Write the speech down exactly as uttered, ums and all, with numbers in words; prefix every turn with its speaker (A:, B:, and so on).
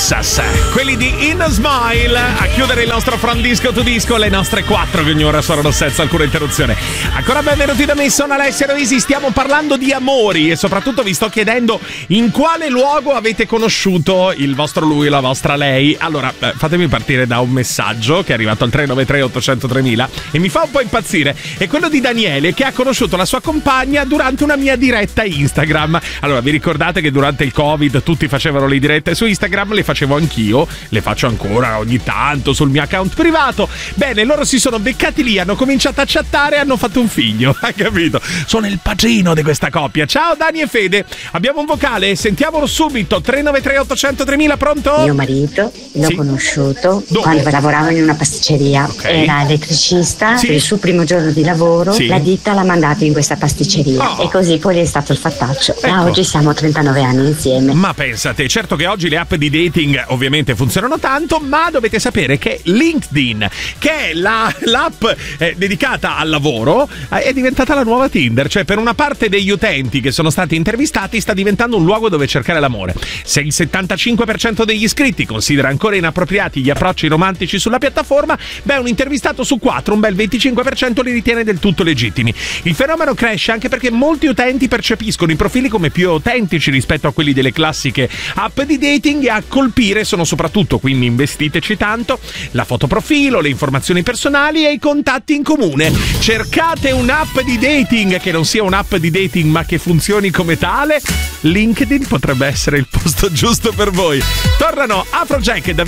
A: Texas, quelli di In a Smile, a chiudere il nostro From Disco to Disco, le nostre quattro che ogni ora suonano senza alcuna interruzione. Ancora benvenuti da me, sono Alessia Noisi, stiamo parlando di amori e soprattutto vi sto chiedendo in quale luogo avete conosciuto il vostro lui e la vostra lei. Allora, fatemi partire da un messaggio che è arrivato al tre nove tre otto zero zero tre mila e mi fa un po' impazzire. È quello di Daniele, che ha conosciuto la sua compagna durante una mia diretta Instagram. Allora, vi ricordate che durante il Covid tutti facevano le dirette su Instagram? Le facevo anch'io, le faccio ancora ogni tanto sul mio account privato. Bene, loro si sono beccati lì, hanno cominciato a chattare e hanno fatto un figlio, hai capito? Sono il padrino di questa coppia. Ciao Dani e Fede, abbiamo un vocale, sentiamolo subito. Tre nove tre otto zero zero tre mila, pronto?
B: Mio marito l'ho
A: sì.
B: conosciuto
A: Dove?
B: quando lavorava in una pasticceria.
A: Okay.
B: Era elettricista,
A: sì.
B: per il suo primo giorno di lavoro
A: sì.
B: la ditta l'ha mandato in questa pasticceria
A: oh.
B: e così poi è stato il fattaccio.
A: Ecco.
B: Da oggi siamo trentanove anni insieme.
A: Ma pensate, certo che oggi le app di dating ovviamente funzionano tanto, ma dovete sapere che LinkedIn, che è la, l'app eh, dedicata al lavoro, eh, è diventata la nuova Tinder. Cioè, per una parte degli utenti che sono stati intervistati sta diventando un luogo dove cercare l'amore. Se il settantacinque per cento degli iscritti considera ancora inappropriati gli approcci romantici sulla piattaforma, beh, un intervistato su quattro, un bel venticinque per cento li ritiene del tutto legittimi. Il fenomeno cresce anche perché molti utenti percepiscono i profili come più autentici rispetto a quelli delle classiche app di dating, e a colpire sono soprattutto, quindi investiteci tanto, la foto profilo, le informazioni personali e i contatti in comune. Cercate un'app di dating che non sia un'app di dating ma che funzioni come tale? LinkedIn potrebbe essere il posto giusto per voi. Tornano Afrojack e David